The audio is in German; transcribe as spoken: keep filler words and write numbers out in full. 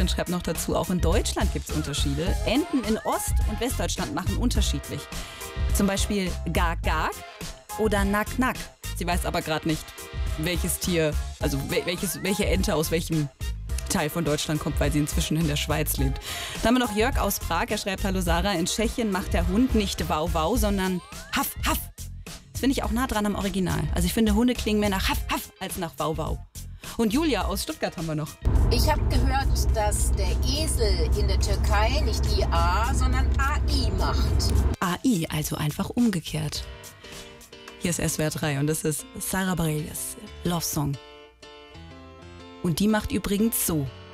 und schreibt noch dazu, auch in Deutschland gibt es Unterschiede. Enten in Ost- und Westdeutschland machen unterschiedlich. Zum Beispiel Gag Gag oder Nack Nack. Sie weiß aber gerade nicht, welches Tier, also welches, welche Ente aus welchem Teil von Deutschland kommt, weil sie inzwischen in der Schweiz lebt. Dann haben wir noch Jörg aus Prag. Er schreibt, hallo Sarah, in Tschechien macht der Hund nicht Wow Wow, sondern Haff Haff. Das finde ich auch nah dran am Original. Also ich finde, Hunde klingen mehr nach Haff Haff als nach Wow Wow. Und Julia aus Stuttgart haben wir noch. Ich habe gehört, dass der Esel in der Türkei nicht I A, sondern A I macht. A I, also einfach umgekehrt. Hier ist S W R drei und das ist Sarah Bareilles Love Song. Und die macht übrigens so.